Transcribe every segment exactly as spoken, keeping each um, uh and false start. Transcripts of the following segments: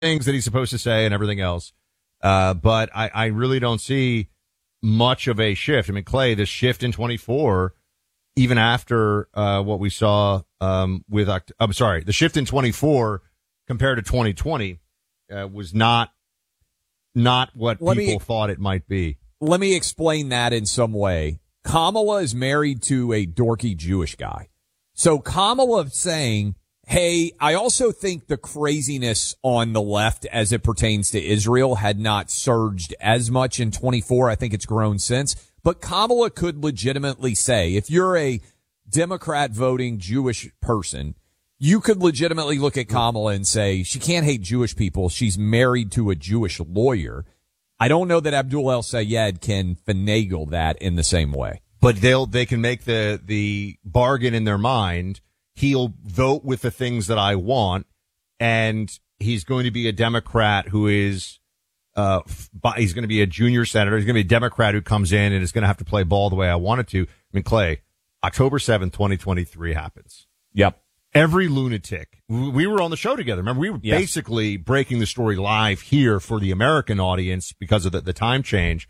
things that he's supposed to say and everything else. Uh, but I, I really don't see much of a shift. I mean, Clay, this shift in twenty-four, even after uh, what we saw um, with, I'm sorry, the shift in twenty-four compared to twenty twenty uh, was not not what let people me, thought it might be. Let me explain that in some way. Kamala is married to a dorky Jewish guy. So Kamala saying, hey, I also think the craziness on the left as it pertains to Israel had not surged as much in twenty-four. I think it's grown since. But Kamala could legitimately say, if you're a Democrat voting Jewish person, you could legitimately look at Kamala and say, she can't hate Jewish people. She's married to a Jewish lawyer. I don't know that Abdul El-Sayed can finagle that in the same way. But they'll, they can make the, the bargain in their mind. He'll vote with the things that I want, and he's going to be a Democrat who is, uh, he's going to be a junior senator. He's going to be a Democrat who comes in and is going to have to play ball the way I want it to. I mean, Clay, October seventh, twenty twenty-three happens. Yep. Every lunatic. We were on the show together. Remember, we were yes. basically breaking the story live here for the American audience because of the, the time change.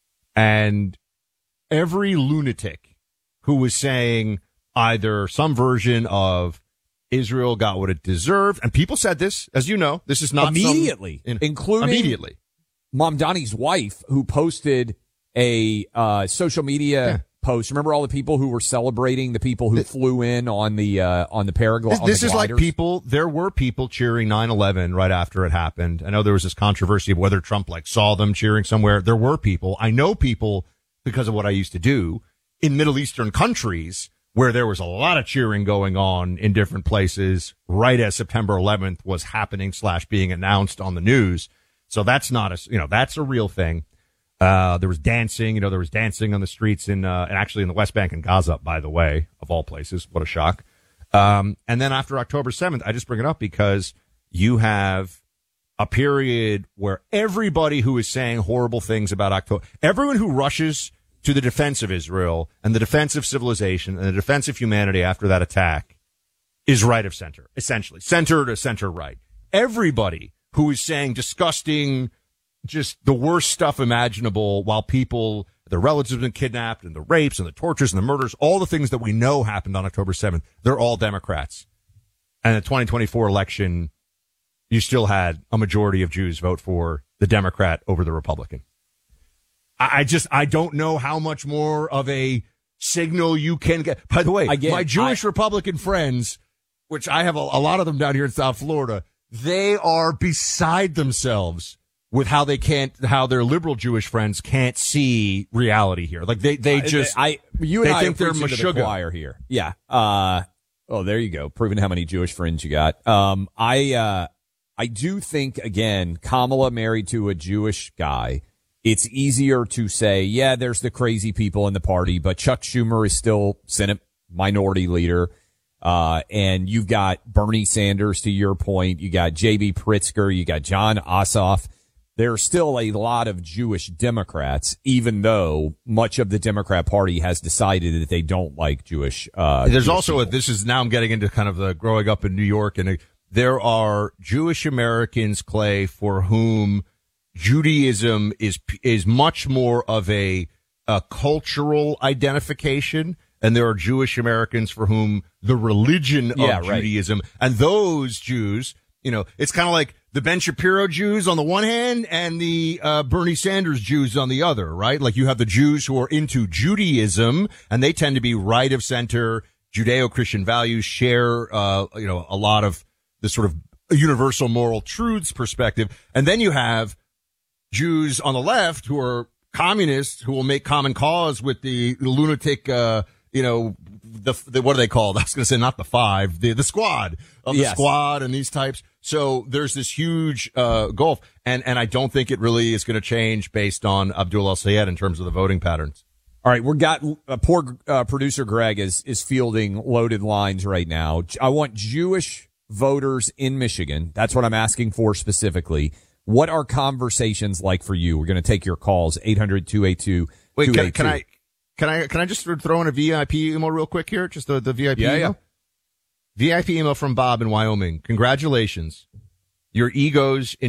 And every lunatic who was saying either some version of Israel got what it deserved, and people said this, as you know, this is not immediately, some, in, including immediately. Mamdani's wife, who posted a uh, social media yeah. post. Remember all the people who were celebrating the people who this, flew in on the uh, on the paragliders? This, this is like people. There were people cheering nine eleven right after it happened. I know there was this controversy of whether Trump like saw them cheering somewhere. There were people. I know people because of what I used to do in Middle Eastern countries where there was a lot of cheering going on in different places right as September eleventh was happening slash being announced on the news. So that's not a, you know, that's a real thing. Uh, there was dancing, you know, there was dancing on the streets in, uh, and actually in the West Bank and Gaza, by the way, of all places. What a shock. Um, and then after October seventh, I just bring it up because you have a period where everybody who is saying horrible things about October, everyone who rushes to the defense of Israel and the defense of civilization and the defense of humanity after that attack is right of center, essentially. Center to center right. Everybody who is saying disgusting, just the worst stuff imaginable while people, their relatives have been kidnapped and the rapes and the tortures and the murders, all the things that we know happened on October seventh, they're all Democrats. And the twenty twenty-four election, you still had a majority of Jews vote for the Democrat over the Republican. I just, I don't know how much more of a signal you can get. By the way, Again, my Jewish I, Republican friends, which I have a, a lot of them down here in South Florida, they are beside themselves with how they can't, how their liberal Jewish friends can't see reality here. Like they, they just, I, you and they I think they're the Meshuggah. choir here. Yeah. Uh, oh, there you go. Proving how many Jewish friends you got. Um, I, uh, I do think again, Kamala married to a Jewish guy. It's easier to say, yeah, there's the crazy people in the party, but Chuck Schumer is still Senate minority leader. Uh, and you've got Bernie Sanders, to your point. You got J B Pritzker. You got John Ossoff. There's still a lot of Jewish Democrats, even though much of the Democrat Party has decided that they don't like Jewish. Uh, There's Jewish also people. a, this is now I'm getting into kind of the growing up in New York, and a, there are Jewish Americans, Clay, for whom Judaism is is much more of a, a cultural identification, and there are Jewish Americans for whom the religion of yeah, right. Judaism, and those Jews, you know, it's kind of like the Ben Shapiro Jews on the one hand and the uh, Bernie Sanders Jews on the other, right? Like you have the Jews who are into Judaism, and they tend to be right of center, Judeo-Christian values, share, uh, you know, a lot of the sort of universal moral truths perspective, and then you have Jews on the left who are communists who will make common cause with the lunatic, uh, you know, the, the what are they called? I was going to say not the five, the the squad of the yes. squad and these types. So there's this huge uh gulf, and and I don't think it really is going to change based on Abdul El-Sayed in terms of the voting patterns. All right, we've got uh, poor uh, producer Greg is is fielding loaded lines right now. I want Jewish voters in Michigan. That's what I'm asking for specifically. What are conversations like for you? We're going to take your calls, eight hundred, two eight two, two eight two. Wait, can, can I, can I, can I just throw in a V I P email real quick here? Just the, the V I P yeah, email? Yeah. V I P email from Bob in Wyoming. Congratulations. your egos